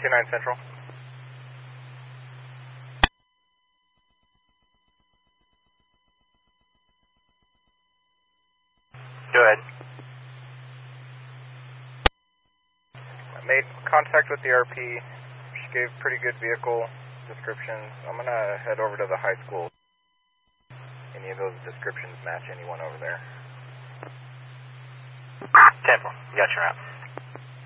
29 Central. Go ahead. I made contact with the RP. She gave pretty good vehicle descriptions. I'm going to head over to the high school. Any of those descriptions match anyone over there? 10-4, got your route.